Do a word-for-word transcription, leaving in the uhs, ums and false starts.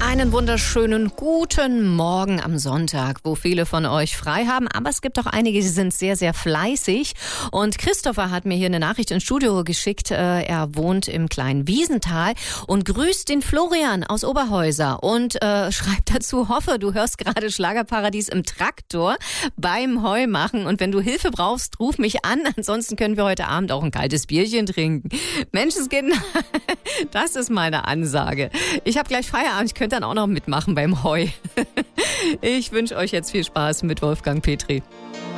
Einen wunderschönen guten Morgen am Sonntag, wo viele von euch frei haben. Aber es gibt auch einige, die sind sehr, sehr fleißig. Und Christopher hat mir hier eine Nachricht ins Studio geschickt. Er wohnt im kleinen Wiesental und grüßt den Florian aus Oberhäuser und äh, schreibt dazu: Hoffe, du hörst gerade Schlagerparadies im Traktor beim Heumachen. Und wenn du Hilfe brauchst, ruf mich an. Ansonsten können wir heute Abend auch ein kaltes Bierchen trinken. Menschenskinder, das ist meine Ansage. Ich habe gleich Feierabend. Ich könnte dann auch noch mitmachen beim Heu. Ich wünsche euch jetzt viel Spaß mit Wolfgang Petri.